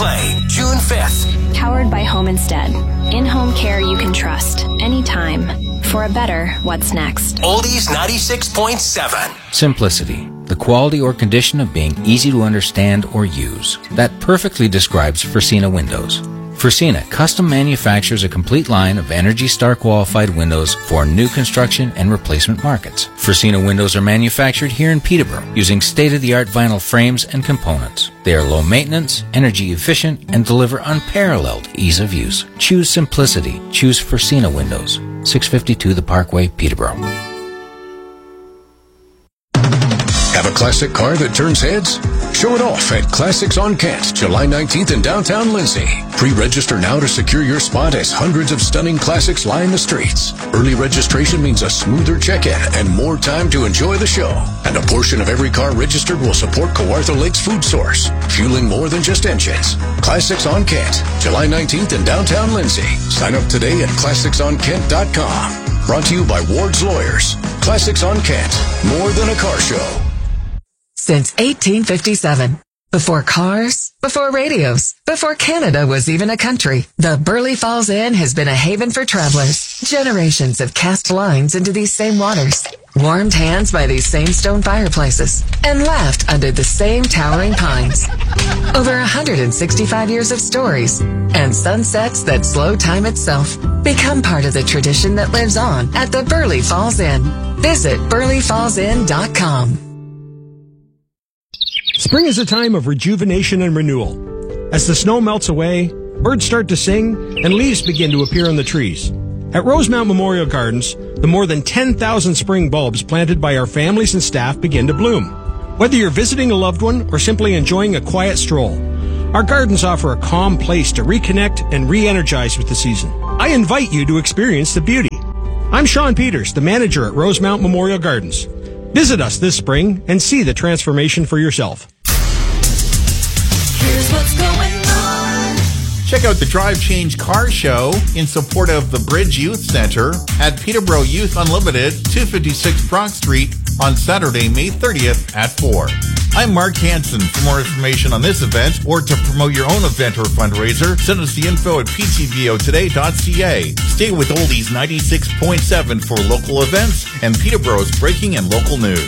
Play, June 5th. Powered by Home Instead. In-home care you can trust, anytime. For a better what's next. Oldies 96.7. Simplicity. The quality or condition of being easy to understand or use. That perfectly describes Fresina Windows. Fresina custom manufactures a complete line of Energy Star qualified windows for new construction and replacement markets. Fresina windows are manufactured here in Peterborough using state-of-the-art vinyl frames and components. They are low maintenance, energy efficient, and deliver unparalleled ease of use. Choose simplicity. Choose Fresina Windows. 652 The Parkway, Peterborough. Have a classic car that turns heads? Show it off at Classics on Kent, July 19th in downtown Lindsay. Pre-register now to secure your spot as hundreds of stunning classics line the streets. Early registration means a smoother check-in and more time to enjoy the show. And a portion of every car registered will support Kawartha Lake's food source, fueling more than just engines. Classics on Kent, July 19th in downtown Lindsay. Sign up today at classicsonkent.com. Brought to you by Ward's Lawyers. Classics on Kent, more than a car show. Since 1857. Before cars, before radios, before Canada was even a country, the Burleigh Falls Inn has been a haven for travelers. Generations have cast lines into these same waters, warmed hands by these same stone fireplaces, and laughed under the same towering pines. Over 165 years of stories and sunsets that slow time itself. Become part of the tradition that lives on at the Burleigh Falls Inn. Visit burleighfallsinn.com. Spring is a time of rejuvenation and renewal. As the snow melts away, birds start to sing, and leaves begin to appear on the trees. At Rosemount Memorial Gardens, the more than 10,000 spring bulbs planted by our families and staff begin to bloom. Whether you're visiting a loved one or simply enjoying a quiet stroll, our gardens offer a calm place to reconnect and re-energize with the season. I invite you to experience the beauty. I'm Sean Peters, the manager at Rosemount Memorial Gardens. Visit us this spring and see the transformation for yourself. Here's what's going on. Check out the Drive Change Car Show in support of the Bridge Youth Center at Peterborough Youth Unlimited, 256 Brock Street on Saturday, May 30th at 4. I'm Mark Hansen. For more information on this event or to promote your own event or fundraiser, send us the info at ptvotoday.ca. Stay with Oldies 96.7 for local events and Peterborough's breaking and local news.